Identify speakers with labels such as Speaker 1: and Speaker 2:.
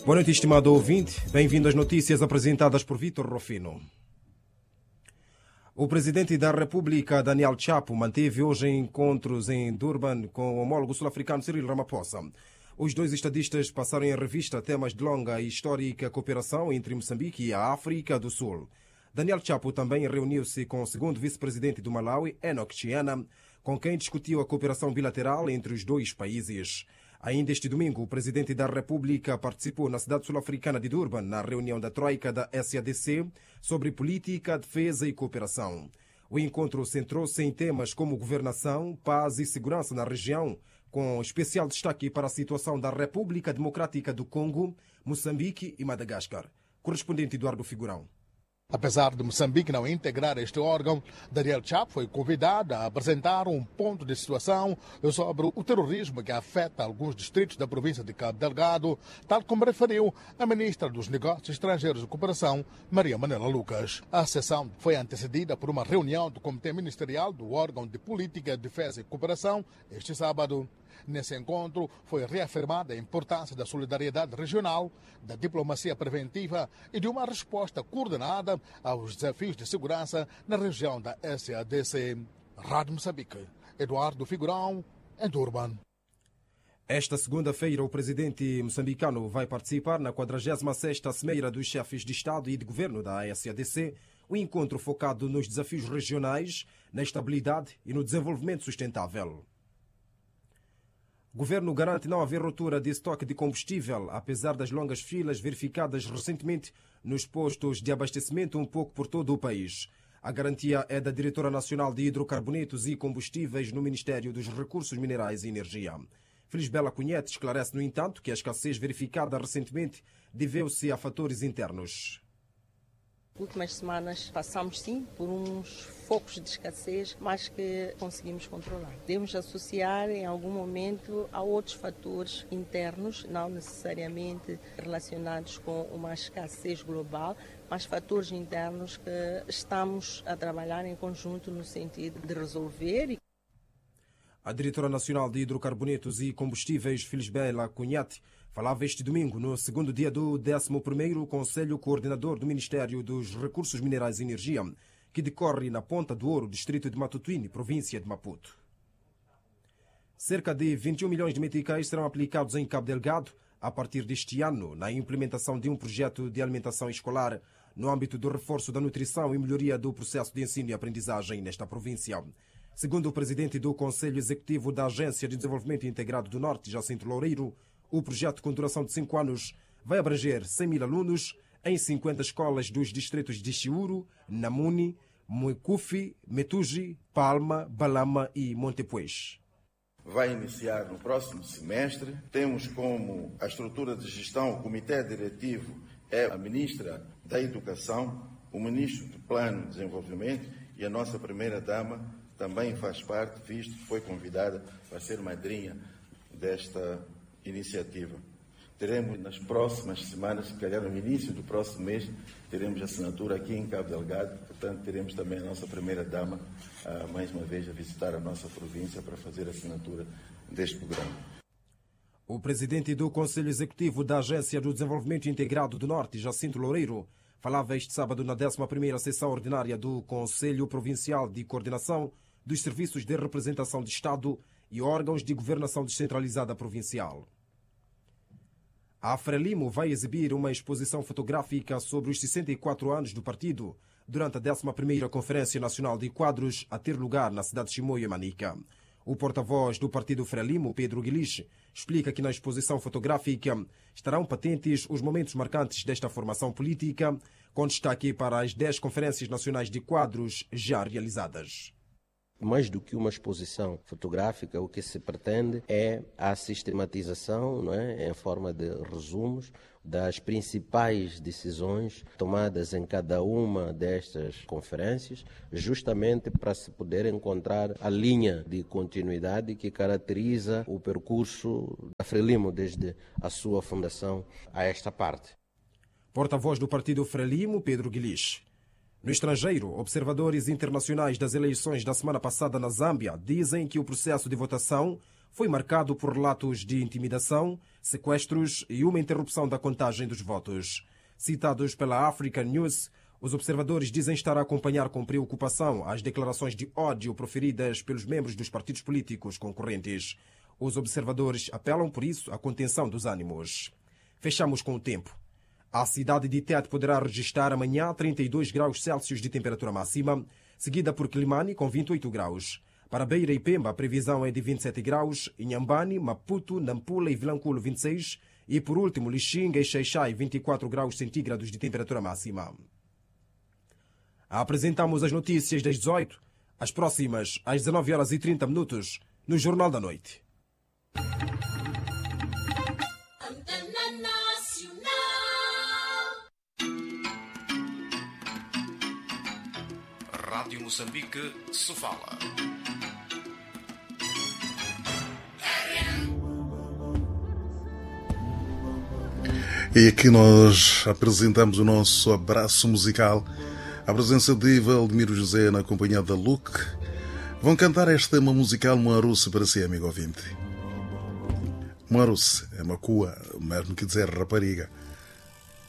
Speaker 1: Boa noite, estimado ouvinte. Bem-vindo às notícias apresentadas por Vítor Rofino. O presidente da República, Daniel Chapo, manteve hoje encontros em Durban com o homólogo sul-africano Cyril Ramaphosa. Os dois estadistas passaram em revista temas de longa e histórica cooperação entre Moçambique e a África do Sul. Daniel Chapo também reuniu-se com o segundo vice-presidente do Malawi, Enoch Chiana, com quem discutiu a cooperação bilateral entre os dois países. Ainda este domingo, o presidente da República participou na cidade sul-africana de Durban, na reunião da Troika da SADC sobre política, defesa e cooperação. O encontro centrou-se em temas como governação, paz e segurança na região, com especial destaque para a situação da República Democrática do Congo, Moçambique e Madagascar. Correspondente Eduardo Figurão.
Speaker 2: Apesar de Moçambique não integrar este órgão, Daniel Chapo foi convidado a apresentar um ponto de situação sobre o terrorismo que afeta alguns distritos da província de Cabo Delgado, tal como referiu a ministra dos Negócios Estrangeiros e Cooperação, Maria Manela Lucas. A sessão foi antecedida por uma reunião do Comitê Ministerial do órgão de Política, Defesa e Cooperação este sábado. Nesse encontro, foi reafirmada a importância da solidariedade regional, da diplomacia preventiva e de uma resposta coordenada aos desafios de segurança na região da SADC. Rádio Moçambique, Eduardo Figurão, em Durban.
Speaker 1: Esta segunda-feira, o presidente moçambicano vai participar na 46ª Cimeira dos Chefes de Estado e de Governo da SADC, um encontro focado nos desafios regionais, na estabilidade e no desenvolvimento sustentável. O governo garante não haver ruptura de estoque de combustível, apesar das longas filas verificadas recentemente nos postos de abastecimento um pouco por todo o país. A garantia é da Diretora Nacional de Hidrocarbonetos e Combustíveis no Ministério dos Recursos Minerais e Energia. Felisbela Cunhete esclarece, no entanto, que a escassez verificada recentemente deveu-se a fatores internos.
Speaker 3: Últimas semanas passamos sim por uns focos de escassez, mas que conseguimos controlar. Devemos associar em algum momento a outros fatores internos, não necessariamente relacionados com uma escassez global, mas fatores internos que estamos a trabalhar em conjunto no sentido de resolver.
Speaker 1: A Diretora Nacional de Hidrocarbonetos e Combustíveis, Felisbela Cunhate, falava este domingo, no segundo dia do 11º Conselho Coordenador do Ministério dos Recursos Minerais e Energia, que decorre na Ponta do Ouro, distrito de Matutuine, província de Maputo. Cerca de 21 milhões de meticais serão aplicados em Cabo Delgado a partir deste ano na implementação de um projeto de alimentação escolar no âmbito do reforço da nutrição e melhoria do processo de ensino e aprendizagem nesta província. Segundo o presidente do Conselho Executivo da Agência de Desenvolvimento Integrado do Norte, Jacinto Loureiro, o projeto, com duração de 5 anos, vai abranger 100 mil alunos em 50 escolas dos distritos de Chiuru, Namuni, Muikufi, Metuji, Palma, Balama e Montepuez.
Speaker 4: Vai iniciar no próximo semestre. Temos como a estrutura de gestão, o comitê diretivo é a ministra da Educação, o ministro do Plano de Desenvolvimento e a nossa primeira-dama também faz parte, visto que foi convidada para ser madrinha desta iniciativa. Teremos nas próximas semanas, se calhar no início do próximo mês, teremos assinatura aqui em Cabo Delgado, portanto teremos também a nossa primeira-dama, mais uma vez, a visitar a nossa província para fazer a assinatura deste programa.
Speaker 1: O presidente do Conselho Executivo da Agência do Desenvolvimento Integrado do Norte, Jacinto Loureiro, falava este sábado na 11ª sessão ordinária do Conselho Provincial de Coordenação dos Serviços de Representação de Estado e órgãos de governação descentralizada provincial. A Frelimo vai exibir uma exposição fotográfica sobre os 64 anos do partido durante a 11ª Conferência Nacional de Quadros a ter lugar na cidade de Chimoio e Manica. O porta-voz do partido Frelimo, Pedro Guilish, explica que na exposição fotográfica estarão patentes os momentos marcantes desta formação política, com destaque para as 10 conferências nacionais de quadros já realizadas.
Speaker 5: Mais do que uma exposição fotográfica, o que se pretende é a sistematização, não é, em forma de resumos, das principais decisões tomadas em cada uma destas conferências, justamente para se poder encontrar a linha de continuidade que caracteriza o percurso da Frelimo desde a sua fundação a esta parte.
Speaker 1: Porta-voz do partido Frelimo, Pedro Guilish. No estrangeiro, observadores internacionais das eleições da semana passada na Zâmbia dizem que o processo de votação foi marcado por relatos de intimidação, sequestros e uma interrupção da contagem dos votos. Citados pela African News, os observadores dizem estar a acompanhar com preocupação as declarações de ódio proferidas pelos membros dos partidos políticos concorrentes. Os observadores apelam, por isso, à contenção dos ânimos. Fechamos com o tempo. A cidade de Tete poderá registrar amanhã 32 graus Celsius de temperatura máxima, seguida por Climane com 28 graus. Para Beira e Pemba, a previsão é de 27 graus, Inhambane, Maputo, Nampula e Vilanculo 26 e, por último, Lixinga e Xaixai 24 graus centígrados de temperatura máxima. Apresentamos as notícias das 18, as próximas às 19h30 no Jornal da Noite.
Speaker 6: Rádio Moçambique se fala.
Speaker 7: E aqui nós apresentamos o nosso abraço musical. A presença de Valdemiro José na companhia da Luke. Vão cantar este tema musical Moarusse para si, amigo ouvinte. Moarusse é macua, mesmo que dizer rapariga.